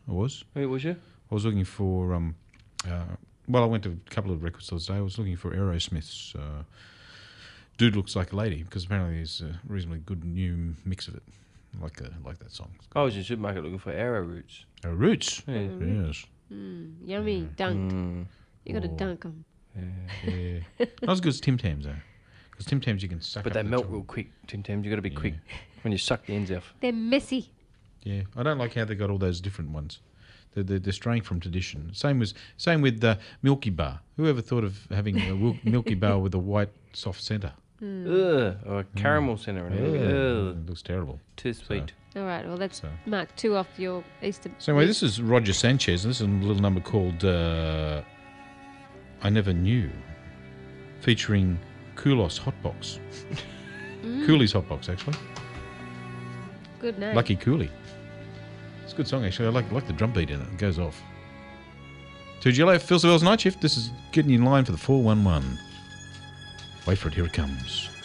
I was. Who was you? I was looking for. Well, I went to a couple of record stores today. I was looking for Aerosmith's "Dude Looks Like a Lady" because apparently there's a reasonably good new mix of it. I like that song. I was in the supermarket looking for Arrow Roots. Roots. Yeah. Yes. Yummy. Dunked. You got to dunk them. Yeah. Not as good as Tim Tams though, because Tim Tams you can suck. But up they the melt top. real quick, Tim Tams. You got to be quick when you suck the ends off. They're messy. Yeah, I don't like how they got all those different ones. They're straying from tradition. Same with Milky Bar. Whoever thought of having a Milky Bar with a white soft centre? Ugh, or a caramel centre in it. Ugh. It looks terrible. Too sweet. All right, well, that's So- mark 2 off your Easter. So anyway, this is Roger Sanchez, and this is a little number called "I Never Knew," featuring Kulos Hotbox. Cooley's Hotbox, actually. Good name. Lucky Cooley. It's a good song, actually. I like the drum beat in it. It goes off. 2GLA, Phil Savelle's Night Shift. This is getting you in line for the 411. Wait for it. Here it comes.